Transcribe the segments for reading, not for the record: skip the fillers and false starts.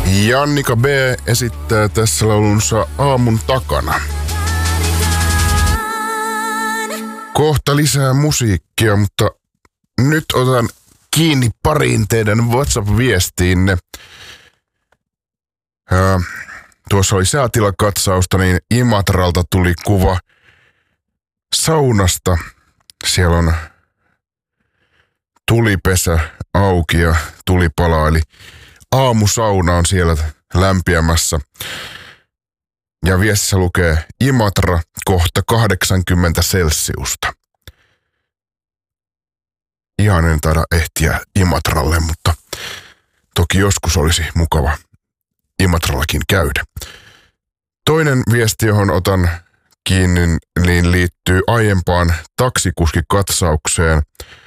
Jannika B. esittää tässä laulunsa Aamun takana. Kohta lisää musiikkia, mutta nyt otan kiinni pariin teidän WhatsApp-viestiinne. Tuossa oli säätilakatsausta, niin Imatralta tuli kuva saunasta. Siellä on tulipesä auki ja tulipala, eli aamusauna on siellä lämpiämässä. Ja viestissä lukee Imatra kohta 80 celsiusta. Ihan en taida ehtiä Imatralle, mutta toki joskus olisi mukava Imatrallakin käydä. Toinen viesti, johon otan kiinni, niin liittyy aiempaan taksikuskikatsaukseen,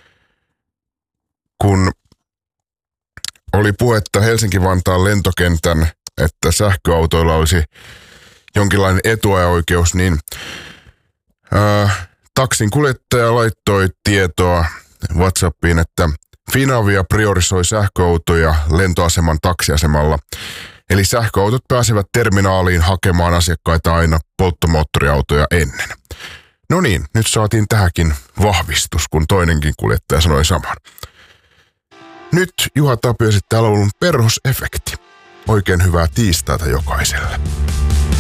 kun oli puhetta Helsinki-Vantaan lentokentän, että sähköautoilla olisi jonkinlainen etuajaoikeus, niin taksin kuljettaja laittoi tietoa WhatsAppiin, että Finavia priorisoi sähköautoja lentoaseman taksiasemalla. Eli sähköautot pääsevät terminaaliin hakemaan asiakkaita aina polttomoottoriautoja ennen. No niin, nyt saatiin tähänkin vahvistus, kun toinenkin kuljettaja sanoi saman. Nyt Juha Tapio esittää laulun Perhosefekti. Oikein hyvää tiistaita jokaiselle.